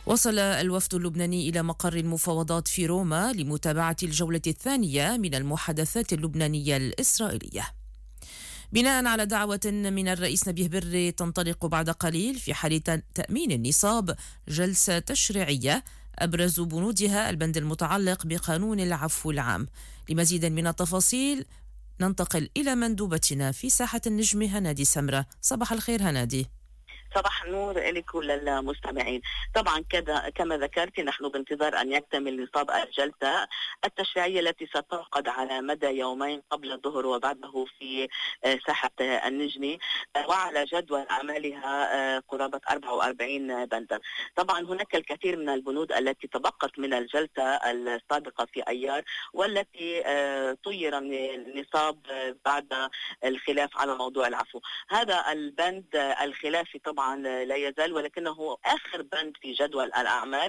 وصل الوفد اللبناني إلى مقر المفاوضات في روما لمتابعة الجولة الثانية من المحادثات اللبنانية الإسرائيلية. بناء على دعوة من الرئيس نبيه بري تنطلق بعد قليل في حال تأمين النصاب جلسة تشريعية أبرز بنودها البند المتعلق بقانون العفو العام. لمزيد من التفاصيل ننتقل إلى مندوبتنا في ساحة النجم هنادي سمرة. صباح الخير هنادي. صباح النور لك وللمستمعين. طبعا كما ذكرت نحن بانتظار أن يكتمل نصاب الجلسة التشريعية التي ستعقد على مدى يومين قبل الظهر وبعده في ساحة النجمي، وعلى جدول أعمالها قرابة 44 بندا. طبعا هناك الكثير من البنود التي تبقت من الجلسة السابقة في أيار والتي طير النصاب بعد الخلاف على موضوع العفو. هذا البند الخلافي طبعا لا يزال، ولكنه آخر بند في جدول الأعمال،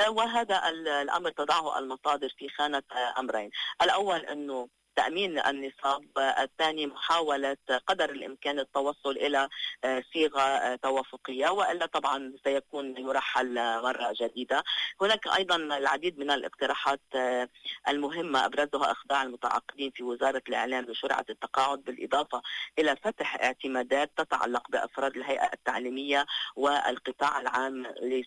وهذا الأمر تضعه المصادر في خانة أمرين. الأول أنه تأمين النصاب، الثاني محاولة قدر الإمكان التوصل إلى صيغة توافقية، وإلا طبعا سيكون يرحل مرة جديدة. هناك أيضا العديد من الاقتراحات المهمة أبرزها إخضاع المتعاقدين في وزارة الإعلام لشرعة التقاعد، بالإضافة إلى فتح اعتمادات تتعلق بأفراد الهيئة التعليمية والقطاع العام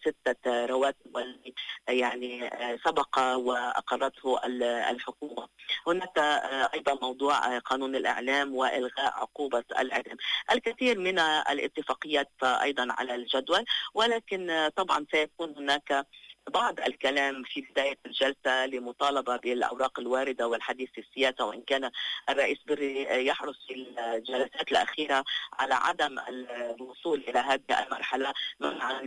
ل6 رواتب واللي يعني سبق وأقرته الحكومة. هناك أيضا موضوع قانون الإعلام وإلغاء عقوبة الإعدام. الكثير من الاتفاقيات أيضا على الجدول، ولكن طبعا سيكون هناك بعض الكلام في بداية الجلسة لمطالبة بالأوراق الواردة والحديث في السياسة، وإن كان الرئيس بري يحرص في الجلسات الأخيرة على عدم الوصول إلى هذه المرحلة منعا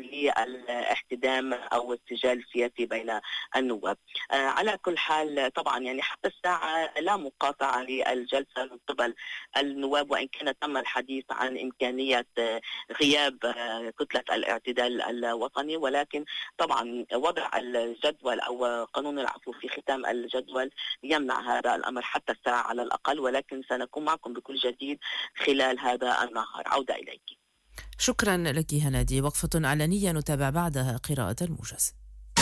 للاحتدام أو السجال السياسي بين النواب. على كل حال طبعا يعني حتى الساعة لا مقاطعة للجلسة من قبل النواب، وإن كان تم الحديث عن إمكانية غياب كتلة الاعتدال الوطني، ولكن طبعا وضع الجدول أو قانون العفو في ختام الجدول يمنع هذا الأمر حتى الساعة على الأقل، ولكن سنكون معكم بكل جديد خلال هذا النهار. عودة إليك. شكرا لك هنادي. وقفة علنية نتابع بعدها قراءة الموجز.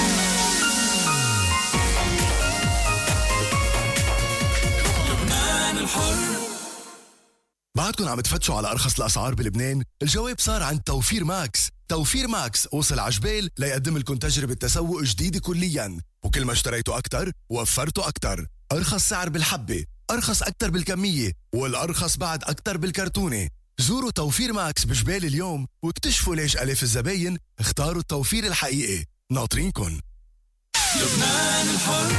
بعدكم عم تفتشوا على أرخص الأسعار بلبنان؟ الجواب صار عند توفير ماكس. توفير ماكس وصل عجبال ليقدم لكم تجربة تسوق جديدة كلياً، وكل ما اشتريتوا أكتر وفرتوا أكتر. أرخص سعر بالحبة، أرخص أكتر بالكمية، والأرخص بعد أكتر بالكرتونة. زوروا توفير ماكس بجبال اليوم واكتشفوا ليش آلاف الزباين اختاروا التوفير الحقيقي. ناطرينكن. لبنان الحر.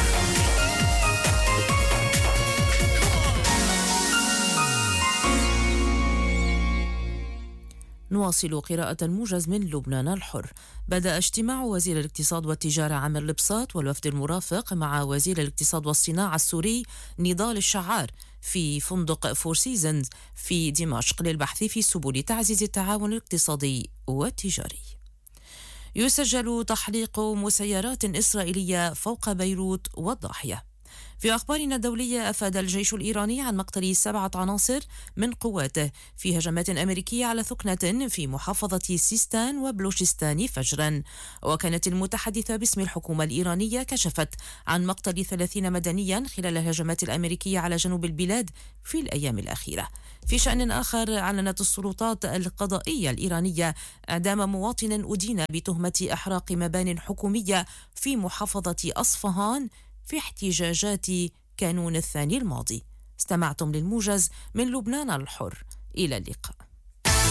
نواصل قراءة الموجز من لبنان الحر. بدأ اجتماع وزير الاقتصاد والتجارة عامر البساط والوفد المرافق مع وزير الاقتصاد والصناعة السوري نضال الشعار في فندق فور سيزونز في دمشق للبحث في سبل تعزيز التعاون الاقتصادي والتجاري. يسجل تحليق مسيرات إسرائيلية فوق بيروت والضاحية. في أخبارنا الدولية، أفاد الجيش الإيراني عن مقتل 7 عناصر من قواته في هجمات أمريكية على ثكنة في محافظة سيستان وبلوشستان فجرا. وكانت المتحدثة باسم الحكومة الإيرانية كشفت عن مقتل 30 مدنيا خلال الهجمات الأمريكية على جنوب البلاد في الأيام الأخيرة. في شأن آخر، أعلنت السلطات القضائية الإيرانية إعدام مواطن أدين بتهمة إحراق مبان حكومية في محافظة أصفهان في احتجاجات كانون الثاني الماضي. استمعتم للموجز من لبنان الحر. إلى اللقاء.